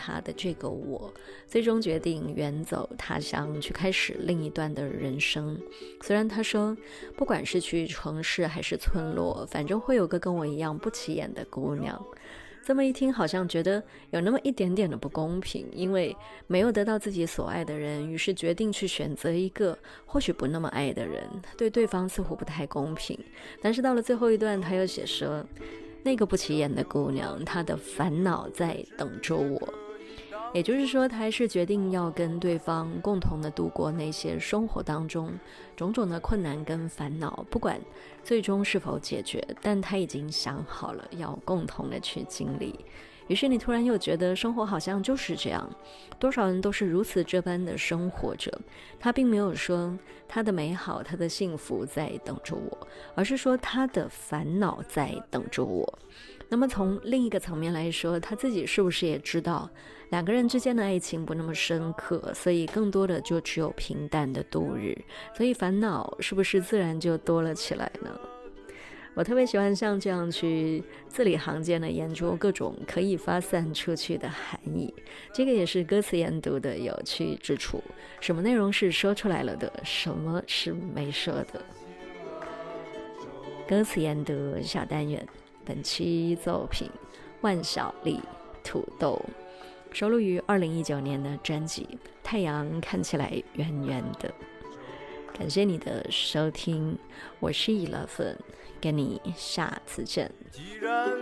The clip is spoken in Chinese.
他的这个我，最终决定远走他乡，去开始另一段的人生。虽然他说不管是去城市还是村落，反正会有个跟我一样不起眼的姑娘。这么一听好像觉得有那么一点点的不公平，因为没有得到自己所爱的人，于是决定去选择一个或许不那么爱的人，对对方似乎不太公平。但是到了最后一段，他又写说，那个不起眼的姑娘，她的烦恼在等着我。也就是说，他还是决定要跟对方共同的度过那些生活当中种种的困难跟烦恼，不管最终是否解决，但他已经想好了要共同的去经历。于是你突然又觉得生活好像就是这样，多少人都是如此这般的生活着。他并没有说他的美好他的幸福在等着我，而是说他的烦恼在等着我。那么从另一个层面来说，他自己是不是也知道两个人之间的爱情不那么深刻，所以更多的就只有平淡的度日，所以烦恼是不是自然就多了起来呢？我特别喜欢像这样去字里行间的研究各种可以发散出去的含义，这个也是歌词研读的有趣之处。什么内容是说出来了的，什么是没说的。歌词研读小单元，本期作品万晓利土豆，收录于2019年的专辑《太阳看起来圆圆的》。感谢你的收听，我是11，跟你下次见。